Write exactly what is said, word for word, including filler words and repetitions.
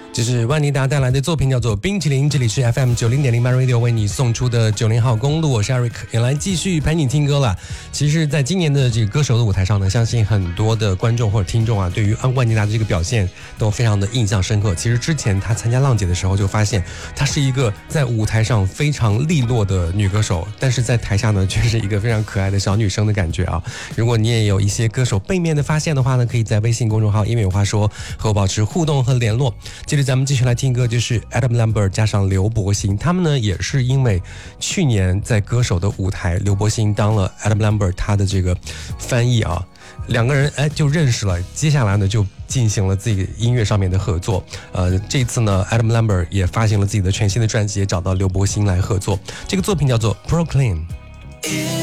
这是万妮达带来的作品叫做《冰淇淋》，这里是 F M 九零点零 My Radio 为你送出的九零号公路，我是 Eric， 也来继续陪你听歌了。其实在今年的这个歌手的舞台上呢，相信很多的观众或者听众啊，对于万妮达的这个表现都非常的印象深刻。其实之前她参加浪姐的时候就发现，她是一个在舞台上非常利落的女歌手，但是在台下呢却是一个非常可爱的小女生的感觉啊。如果你也有一些歌手背面的发现的话呢，可以在微信公众号音乐有话说和我保持互动和联络。接着咱们继续来听歌，就是 Adam Lambert 加上刘柏辛，他们呢也是因为去年在歌手的舞台，刘柏辛当了 Adam Lambert 他的这个翻译啊，两个人哎就认识了，接下来呢就进行了自己音乐上面的合作。呃，这次呢 Adam Lambert 也发行了自己的全新的专辑，也找到刘柏辛来合作，这个作品叫做 Proclaim。